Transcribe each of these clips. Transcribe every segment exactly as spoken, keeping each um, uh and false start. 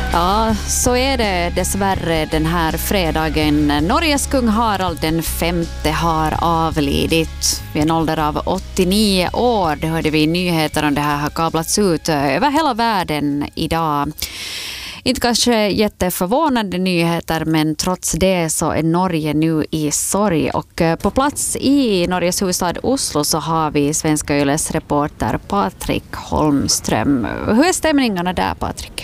Ja, så är det dessvärre den här fredagen. Norges kung Harald den femte har avlidit vid en ålder av åttionio år. Det hörde vi i nyheter om det här har kablats ut över hela världen idag. Inte kanske jätteförvånande nyheter, men trots det så är Norge nu i sorg. Och på plats i Norges huvudstad Oslo så har vi Svenska Yles reporter Patrik Holmström. Hur är stämningarna där, Patrik?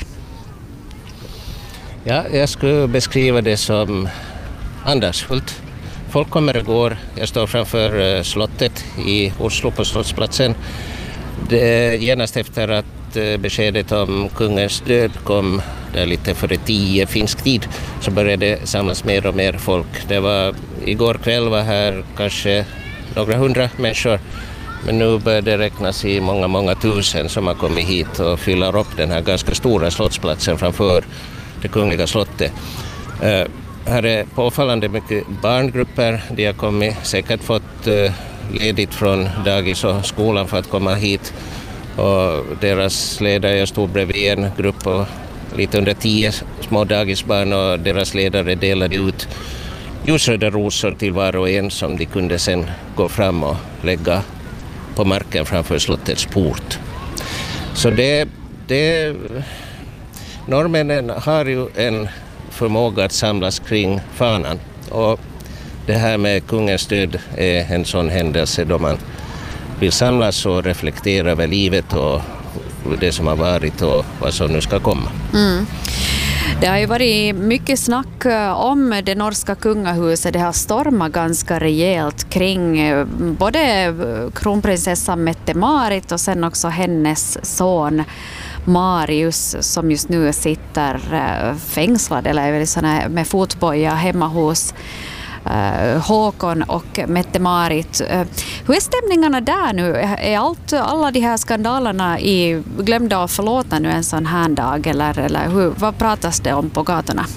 Ja, jag skulle beskriva det som andarsfullt. Folk kommer och går. Jag står framför slottet i Oslo på Slottsplatsen. Det, genast efter att beskedet om kungens död kom där lite före tio finsk tid så började det samlas mer och mer folk. Det var igår kväll var här kanske några hundra människor, men nu börjar det räknas i många, många tusen som har kommit hit och fyller upp den här ganska stora slottsplatsen framför det kungliga slottet. Uh, här är påfallande mycket barngrupper. De har kommit, säkert fått uh, ledigt från dagis och skolan för att komma hit. Och deras ledare stod bredvid en grupp på lite under tio små dagisbarn och deras ledare delade ut ljusröda rosor till var och en som de kunde sen gå fram och lägga på marken framför slottets port. Så det, det norrmännen har ju en förmåga att samlas kring fanan, och det här med kungens död är en sån händelse då man vill samlas och reflektera över livet och det som har varit och vad som nu ska komma. Mm. Det har ju varit mycket snack om det norska kungahuset. Det har stormat ganska rejält kring både kronprinsessan Mette-Marit och sen också hennes son Marius som just nu sitter fängslad eller med fotboja hemma hos Uh, Håkon och Mette-Marit. Uh, hur är stämningarna där nu? Är allt, alla de här skandalerna i glömda och förlåtna nu en sån här dag? Eller, eller hur, vad pratas det om på gatorna?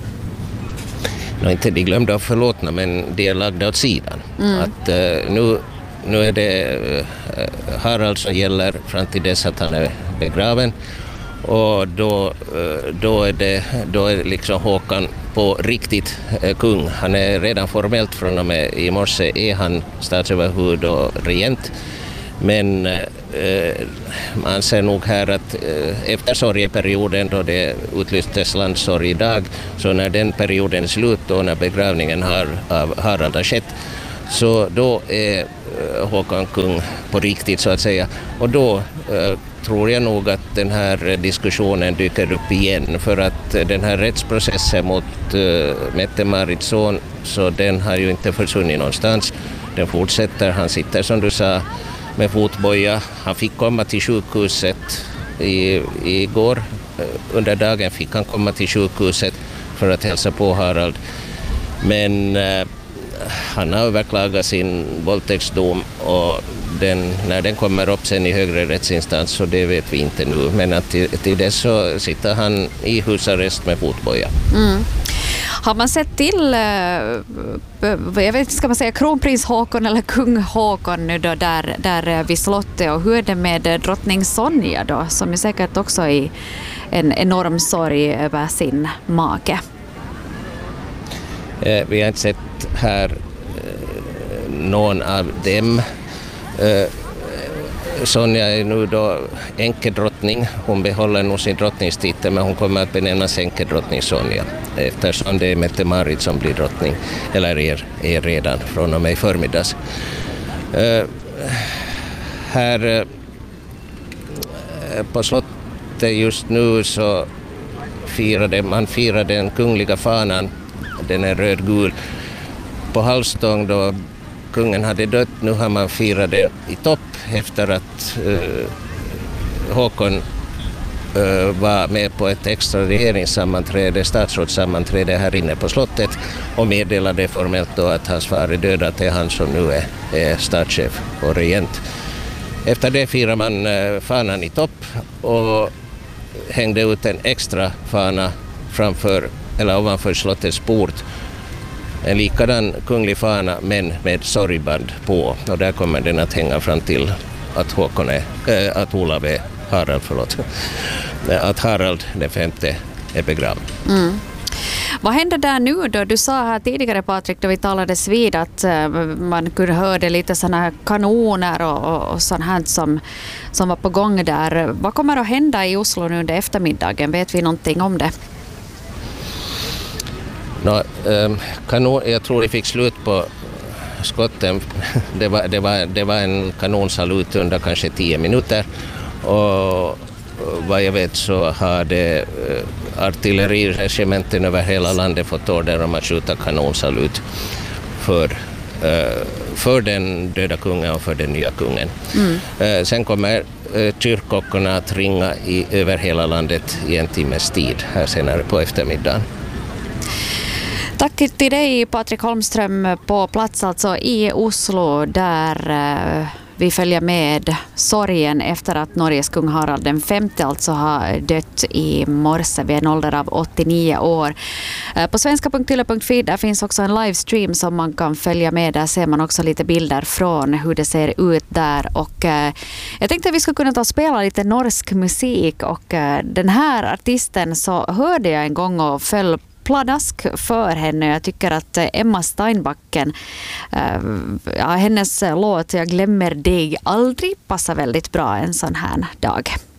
No, inte de glömda och förlåtna, men de är lagda åt sidan. Mm. Att, uh, nu, nu är det uh, Harald som gäller fram till dess att han är begraven. Och då, då, är det, då är liksom Håkan på riktigt eh, kung. Han är redan formellt från och med i morse är han statsöverhuvud och regent. Men eh, man ser nog här att eh, efter sorgeperioden då det utlystes landssorg idag, så när den perioden är slut och när begravningen har, av Harald har skett, så då är eh, Håkan kung på riktigt så att säga. Och då eh, tror jag nog att den här diskussionen dyker upp igen, för att den här rättsprocessen mot uh, Mette-Marits son, så den har ju inte försvunnit någonstans. Den fortsätter. Han sitter som du sa med fotboja. Han fick komma till sjukhuset i, igår. Under dagen fick han komma till sjukhuset för att hälsa på Harald. Men uh, han har överklagat sin våldtäktsdom, och den, när den kommer upp sen i högre rättsinstans så det vet vi inte nu. Men att till, till dess så sitter han i husarrest med fotboja. Mm. Har man sett till, jag vet inte, ska man säga kronprins Håkon eller kung Håkon nu då där, där vid slottet, och hur är det med drottning Sonja då, som är säkert också i en enorm sorg över sin make? Eh, vi har inte sett här eh, någon av dem. Eh, Sonja är nu då enkedrottning. Hon behåller nog sin drottningstitel, men hon kommer att benämnas enkedrottning Sonja, eftersom det är Mette-Marit som blir drottning, eller är, är redan från och med förmiddags. Eh, här eh, på slottet just nu så firade man firade den kungliga fanan. Den är rödgul på halvstång då kungen hade dött. Nu har man firat det i topp efter att uh, Håkon uh, var med på ett extra regeringssammanträde, statsrådssammanträde här inne på slottet, och meddelade formellt då att hans far är död, att det är han som nu är, är statschef och regent. Efter det firar man uh, fanan i topp och hängde ut en extra fana framför eller ovanför slottets port. En likadan kunglig fana, men med sorgband på. Och där kommer den att hänga fram till att Håkon är, äh, att Olav är Harald, förlåt. Att Harald den femte är begraven. Mm. Vad händer där nu då? Du sa här tidigare, Patrik, då vi talades vid att man kunde höra lite såna här kanoner och, och, och sånt här som, som var på gång där. Vad kommer att hända i Oslo nu under eftermiddagen? Vet vi någonting om det? No, um, kanon, jag tror det fick slut på skotten. Det var, det var, det var en kanonsalut under kanske tio minuter. Och vad jag vet så har det uh, artilleriregimenten över hela landet fått order om att skjuta kanonsalut för, uh, för den döda kungen och för den nya kungen. Mm. Uh, sen kommer uh, kyrkklockorna att ringa i, över hela landet i en timmes tid här senare på eftermiddagen. Tack till dig, Patrik Holmström, på plats alltså i Oslo där uh, vi följer med sorgen efter att Norges kung Harald den femte alltså har dött i morse vid en ålder av åttionio år. På svenska punkt yle punkt fi där finns också en livestream som man kan följa med. Där ser man också lite bilder från hur det ser ut där. Och eh, jag tänkte att vi skulle kunna ta och spela lite norsk musik. Och eh, den här artisten så hörde jag en gång och föll pladask för henne. Jag tycker att Emma Steinbacken, äh, ja, hennes låt Jag glömmer dig aldrig passar väldigt bra en sån här dag.